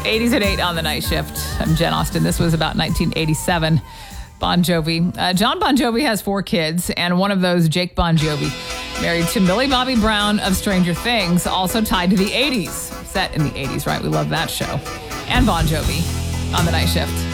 80s at 8 on the night shift. I'm Jen Austen. This was about 1987. Bon Jovi. John Bon Jovi has 4 kids, and one of those, Jake Bon Jovi, married to Millie Bobby Brown of Stranger Things, also tied to the 80s. Set in the 80s, right? We love that show. And Bon Jovi on the night shift.